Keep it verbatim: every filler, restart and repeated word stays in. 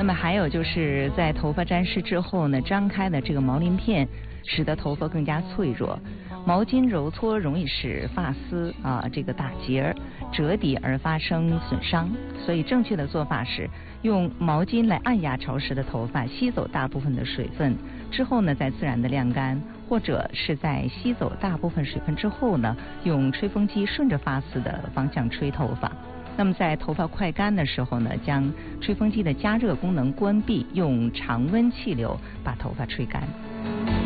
那么还有就是在头发沾湿之后呢，张开的这个毛鳞片，使得头发更加脆弱。毛巾揉搓容易使发丝啊这个打结、折抵而发生损伤，所以正确的做法是用毛巾来按压潮湿的头发，吸走大部分的水分，之后呢再自然的晾干，或者是在吸走大部分水分之后呢，用吹风机顺着发丝的方向吹头发。那么在头发快干的时候呢，将吹风机的加热功能关闭，用常温气流把头发吹干。